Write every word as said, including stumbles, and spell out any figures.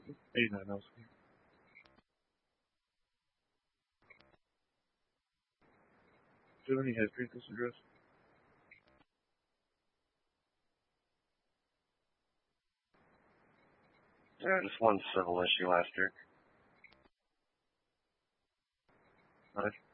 eighty-nine Elsky. Do you have any history at this address? Yeah, just one civil issue last year. Nice.